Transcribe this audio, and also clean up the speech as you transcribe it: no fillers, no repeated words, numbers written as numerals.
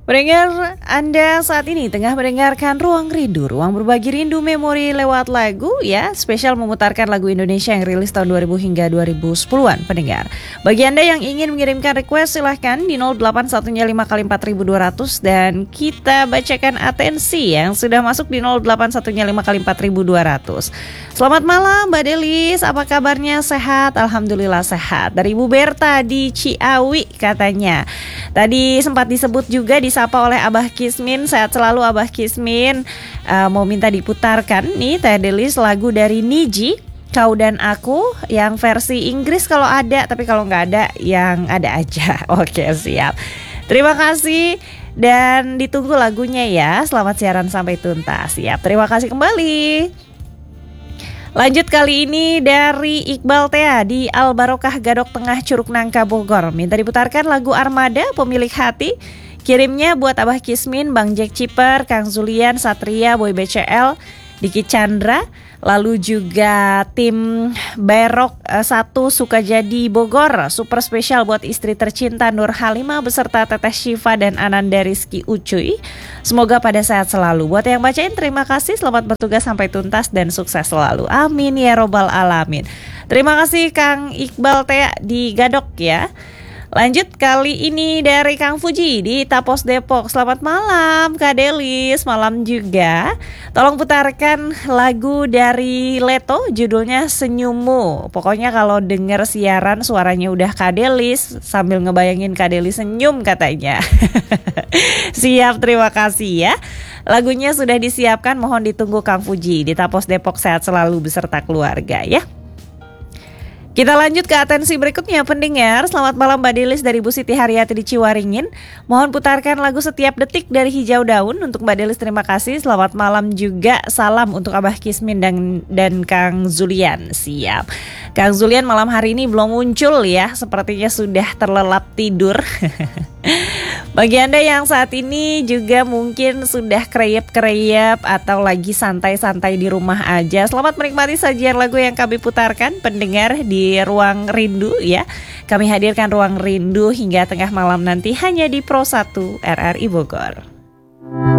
Pendengar, Anda saat ini tengah mendengarkan Ruang Rindu, ruang berbagi rindu memori lewat lagu ya, spesial memutarkan lagu Indonesia yang rilis tahun 2000 hingga 2010-an, pendengar. Bagi Anda yang ingin mengirimkan request silahkan di 0815 kali 4200 dan kita bacakan atensi yang sudah masuk di 0815 kali 4200. Selamat malam Mbak Delis, apa kabarnya? Sehat? Alhamdulillah sehat. Dari Ibu Berta di Ciawi katanya. Tadi sempat disebut juga disapa oleh Abah Kismin. Sehat selalu Abah Kismin. Mau minta diputarkan nih Teh Delis lagu dari Niji, Kau dan Aku, yang versi Inggris kalau ada, tapi kalau nggak ada yang ada aja. Oke, siap. Terima kasih dan ditunggu lagunya ya. Selamat siaran sampai tuntas. Siap, terima kasih kembali. Lanjut kali ini dari Iqbal Tea di Al Barokah Gadok Tengah Curug Nangka Bogor. Minta diputarkan lagu Armada Pemilik Hati. Kirimnya buat Abah Kismin, Bang Jack Ciper, Kang Zulian, Satria, Boy BCL, Diki Chandra, lalu juga tim Berok 1 Sukajadi Bogor. Super spesial buat istri tercinta Nur Halimah beserta Teteh Syifa dan Ananda Rizky Ucuy. Semoga pada sehat selalu. Buat yang bacain terima kasih, selamat bertugas sampai tuntas dan sukses selalu. Amin ya robbal alamin. Terima kasih Kang Iqbal Tea di Gadok ya. Lanjut kali ini dari Kang Fuji di Tapos Depok. Selamat malam Kak Delis, malam juga. Tolong putarkan lagu dari Leto, judulnya Senyummu. Pokoknya kalau denger siaran suaranya udah Kak Delis, sambil ngebayangin Kak Delis senyum katanya. Siap, terima kasih ya. Lagunya sudah disiapkan, mohon ditunggu Kang Fuji di Tapos Depok. Sehat selalu beserta keluarga ya. Kita lanjut ke atensi berikutnya pendengar. Selamat malam Mbak Delis dari Bu Siti Haryati di Ciwaringin. Mohon putarkan lagu Setiap Detik dari Hijau Daun untuk Mbak Delis, terima kasih. Selamat malam juga, salam untuk Abah Kismin dan Kang Zulian. Siap. Kang Zulian malam hari ini belum muncul ya, sepertinya sudah terlelap tidur. Bagi Anda yang saat ini juga mungkin sudah kreyep-kreyep atau lagi santai-santai di rumah aja, selamat menikmati sajian lagu yang kami putarkan pendengar di Ruang Rindu ya. Kami hadirkan Ruang Rindu hingga tengah malam nanti hanya di Pro 1 RRI Bogor.